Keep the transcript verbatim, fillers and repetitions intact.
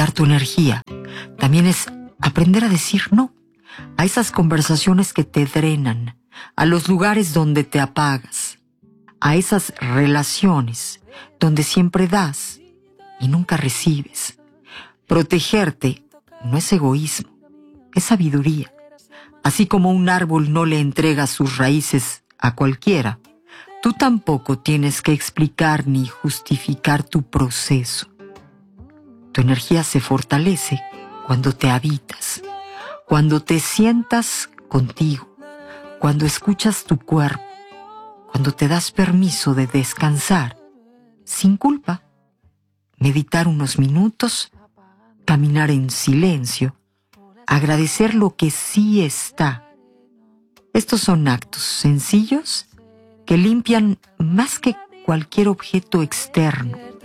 cuidar tu energía también es aprender a decir no a esas conversaciones que te drenan, a los lugares donde te apagas, a esas relaciones donde siempre das y nunca recibes. Protegerte no es egoísmo, es sabiduría. Así como un árbol no le entrega sus raíces a cualquiera, tú tampoco tienes que explicar ni justificar tu proceso. Tu energía se fortalece cuando te habitas, cuando te sientas contigo, cuando escuchas tu cuerpo, cuando te das permiso de descansar sin culpa, meditar unos minutos, caminar en silencio, agradecer lo que sí está. Estos son actos sencillos que limpian más que cualquier objeto externo.